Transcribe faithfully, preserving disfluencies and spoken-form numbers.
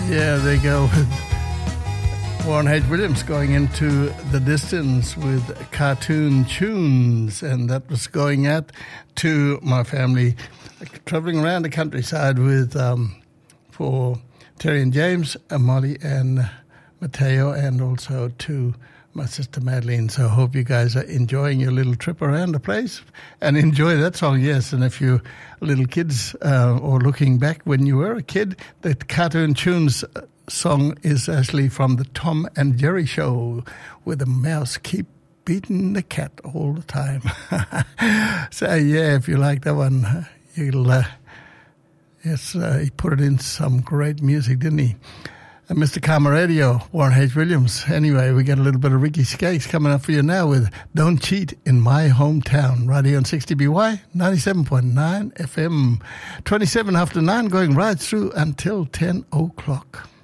Yeah, they go with Warren H. Williams going into the distance with cartoon tunes, and that was going out to my family traveling around the countryside with um, for Terry and James, uh, Molly and Mateo, and also to my sister Madeline. So I hope you guys are enjoying your little trip around the place and enjoy that song, yes. And if you're little kids uh, or looking back when you were a kid, the cartoon tunes song is actually from the Tom and Jerry show, where the mouse keep beating the cat all the time. So yeah, if you like that one, you'll uh, yes, uh, he put it in some great music, didn't he? And Mister Karma Radio, Warren H. Williams. Anyway, we got a little bit of Ricky Skaggs coming up for you now with Don't Cheat in My Hometown, right here on sixty B Y, ninety-seven point nine F M, twenty-seven after nine, going right through until ten o'clock.